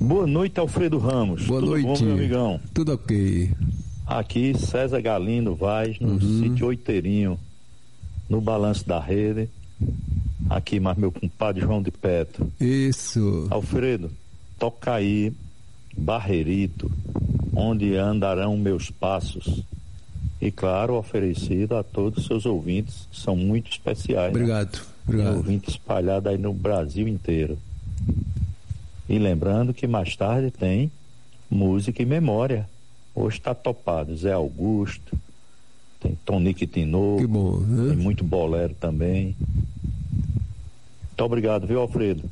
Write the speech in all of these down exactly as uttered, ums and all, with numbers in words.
Boa noite, Alfredo Ramos. Boa Tudo noite. bom, meu amigão? Tudo ok. Aqui, César Galindo Vaz, no Uhum. sítio Oiteirinho, no Balanço da Rede. Aqui, mais meu compadre João de Petro. Isso. Alfredo, toca aí, Barreirito, onde andarão meus passos. E claro, oferecido a todos os seus ouvintes, que são muito especiais. Obrigado. Né? Obrigado. Tem ouvinte espalhado aí no Brasil inteiro. E lembrando que mais tarde tem música e memória. Hoje está topado Zé Augusto, tem Tonique Tinoco, Que bom, né? Tem muito bolero também. Muito obrigado, viu, Alfredo?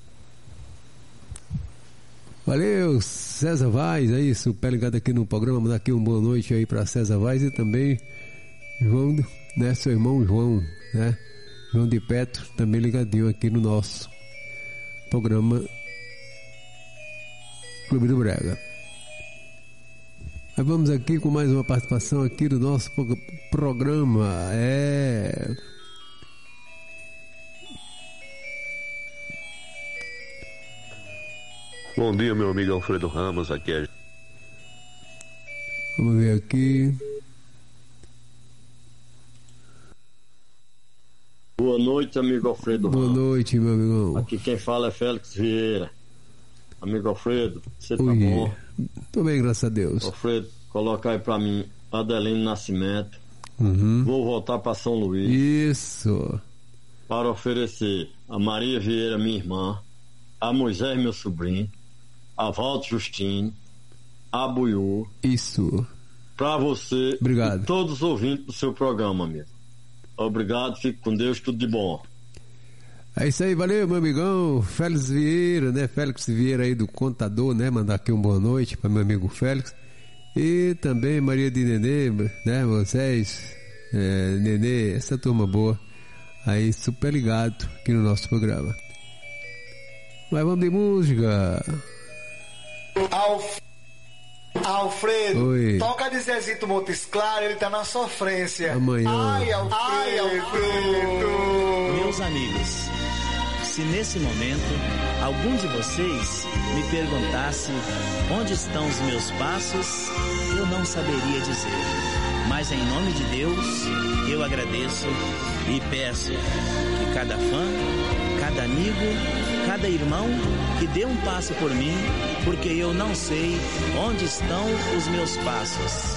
Valeu, César Vaz, é isso, pé ligado aqui no programa, mandar aqui uma boa noite aí para César Vaz e também João, né, seu irmão João, né, João de Petro, também ligadinho aqui no nosso programa Clube do Brega. Aí vamos aqui com mais uma participação aqui do nosso programa, é... Bom dia, meu amigo Alfredo Ramos, aqui é... Vamos ver aqui. Boa noite, amigo Alfredo Boa Ramos. noite, meu amigão. Aqui quem fala é Félix Vieira. Amigo Alfredo, você tá Oi. bom? Tô bem, graças a Deus. Alfredo, coloca aí pra mim Adelino Nascimento. Uhum. Vou voltar pra São Luís Isso. para oferecer a Maria Vieira, minha irmã, a Moisés, meu sobrinho, a Valdo Justino, a Buiú, Isso. pra você Obrigado. e todos os ouvintes do seu programa, amigo. Obrigado, fique com Deus, tudo de bom. É isso aí, valeu, meu amigão Félix Vieira, né? Félix Vieira aí do Contador, né? Mandar aqui uma boa noite para meu amigo Félix. E também Maria de Nenê, né? Vocês, é, Nenê, essa turma boa. Aí, super ligado aqui no nosso programa. Mas vamos de música. Alf... Alfredo, Oi. toca de Zezito Montes Claros, ele tá na sofrência. Amanhã. Ai, Alfredo. Ai, Alfredo. Meus amigos, se nesse momento algum de vocês me perguntasse onde estão os meus passos, eu não saberia dizer. Mas em nome de Deus, eu agradeço e peço que cada fã, cada amigo, cada irmão que dê um passo por mim, porque eu não sei onde estão os meus passos.